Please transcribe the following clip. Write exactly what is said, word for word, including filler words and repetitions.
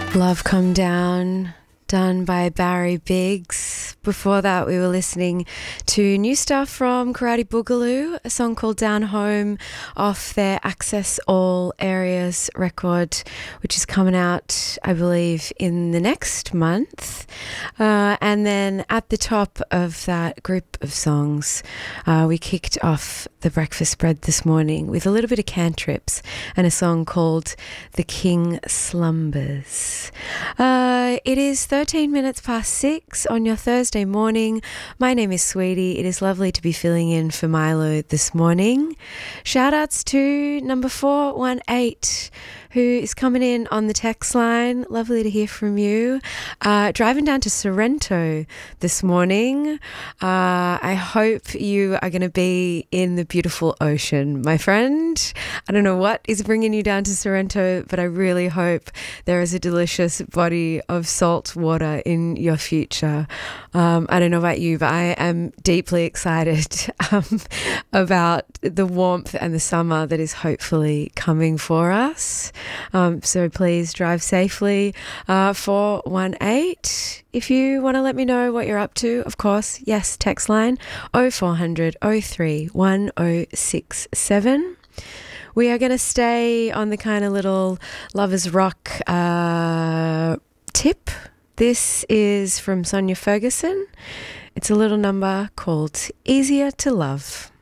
Love Come Down, done by Barry Biggs. Before that, we were listening to new stuff from Karate Boogaloo, a song called Down Home off their Access All Areas record, which is coming out, I believe, in the next month. Uh, and then at the top of that group of songs, uh, we kicked off the breakfast spread this morning with a little bit of Cantrips and a song called The King Slumbers. Uh, it is thirteen minutes past six on your Thursday morning. My name is Sweetie. It is lovely to be filling in for Milo this morning. Shout outs to number four one eight, who is coming in on the text line. Lovely to hear from you. Uh, driving down to Sorrento this morning. Uh, I hope you are going to be in the beautiful ocean, my friend. I don't know what is bringing you down to Sorrento, but I really hope there is a delicious body of salt water in your future. Um, I don't know about you, but I am deeply excited um, about the warmth and the summer that is hopefully coming for us. Um, so please drive safely. Uh, four one eight. If you want to let me know what you're up to, of course, yes, text line oh four hundred oh three one oh six seven. We are going to stay on the kind of little lovers rock uh, tip. This is from Sonia Ferguson. It's a little number called Easier to Love.